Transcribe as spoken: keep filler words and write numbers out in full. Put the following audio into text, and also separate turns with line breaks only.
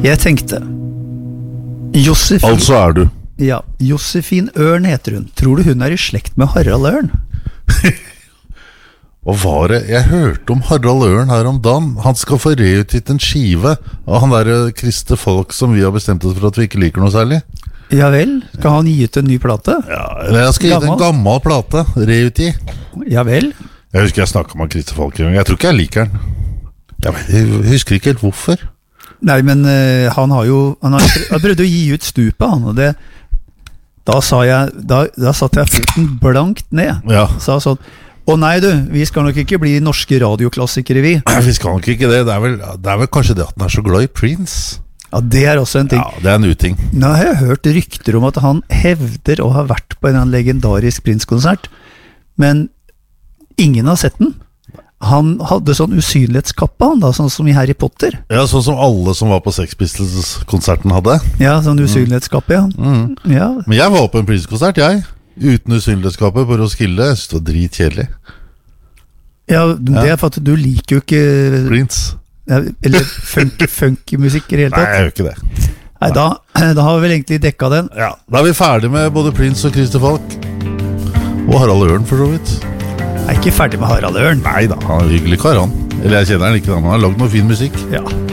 Jeg tenkte Josefin
Altså er du
Ja, Josefin Ørn heter hun. Tror du hun er i slekt med Harald Ørn?
Og var det, jeg hørte om Harald Ørn her om dagen. Han skal få reutgitt en skive av han der Kriste Folk som vi har bestemt oss for at vi ikke liker noe særlig.
Ja vel, skal han gi ut en ny plate?
Ja, eller jeg skal gi ut en gammel plate, reutgi.
Ja vel.
Jeg husker jeg snakket med Kriste Folk en gang. Jeg tror ikke jeg liker den. Jeg, jeg husker ikke helt hvorfor.
Nei, men uh, han har jo Han har, han prøvde å gi ut Stupet, han, og det Da sa jeg Da, da satte jeg foten blankt ned.
Ja.
Sa sånn Å nei du, vi skal nok ikke bli norske radioklassikere vi.
Vi skal nok ikke det. Det er vel, det er vel kanskje det at han er så glad i Prince.
Ja, det er også en ting.
Ja, det er en uting.
Nå har jeg hørt rykter om at han hevder å ha vært på en legendarisk Prince-konsert, men ingen har sett den. Han hadde sånn usynlighetskappe, han da, sånn som i Harry Potter.
Ja, sånn som alle som var på Sex Pistols-konserten hadde.
Ja, sånn usynlighetskappe, ja.
Mm.
Ja.
Men jeg var på en Prince-konsert, jeg. Uten usynlighetskapet på Roskilde. Jeg synes det var dritkjedelig.
Ja, det er for at du liker jo ikke
Prince.
Ja, eller funky, funky musikk i det hele tatt.
Nei, jeg gjør ikke det.
Nei, da, da har vi vel egentlig dekka den.
Ja, da er vi ferdig med både Prince og Kriste Falk. Og Harald Ørn, for så vidt.
Jeg er ikke ferdig med Harald Ørn.
Nei da, han er hyggelig kar, han. Eller jeg kjenner han ikke, han har laget noe fin musikk.
Ja.